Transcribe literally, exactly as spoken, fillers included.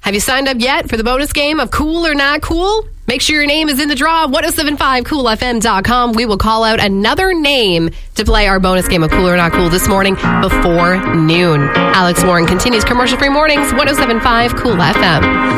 Have you signed up yet for the bonus game of Cool or Not Cool? Make sure your name is in the draw. ten seventy-five cool f m dot com. We will call out another name to play our bonus game of Cool or Not Cool this morning before noon. Alex Warren continues commercial-free mornings, ten seventy-five cool F M.